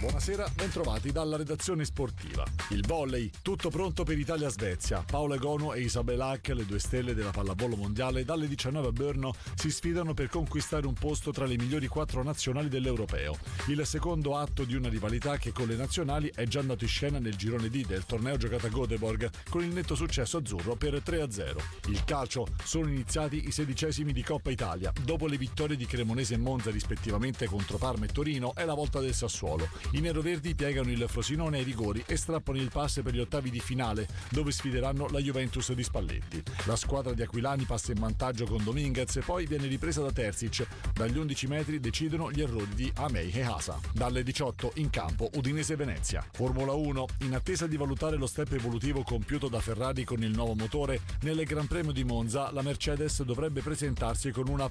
Buonasera, bentrovati dalla redazione sportiva. Il volley, tutto pronto per Italia-Svezia. Paola Egonu e Isabel Hack, le due stelle della pallavolo mondiale, dalle 19 a Brno si sfidano per conquistare un posto tra le migliori 4 nazionali dell'Europeo. Il secondo atto di una rivalità che con le nazionali è già andato in scena nel girone D del torneo giocato a Göteborg con il netto successo azzurro per 3-0. Il calcio, sono iniziati i 16esimi di Coppa Italia. Dopo le vittorie di Cremonese e Monza rispettivamente contro Parma e Torino, è la volta del Sassuolo. I neroverdi piegano il Frosinone ai rigori e strappano il pass per gli ottavi di finale, dove sfideranno la Juventus di Spalletti. La squadra di Aquilani passa in vantaggio con Dominguez e poi viene ripresa da Terzic. Dagli 11 metri decidono gli errori di Amei e Hasa. Dalle 18 in campo Udinese-Venezia. Formula 1, in attesa di valutare lo step evolutivo compiuto da Ferrari con il nuovo motore, nel Gran Premio di Monza la Mercedes dovrebbe presentarsi con una